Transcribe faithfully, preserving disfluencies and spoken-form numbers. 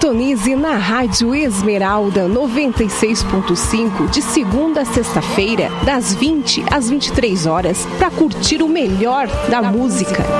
Sintonize na Rádio Esmeralda noventa e seis ponto cinco de segunda a sexta-feira, das vinte às vinte e três horas, para curtir o melhor da música.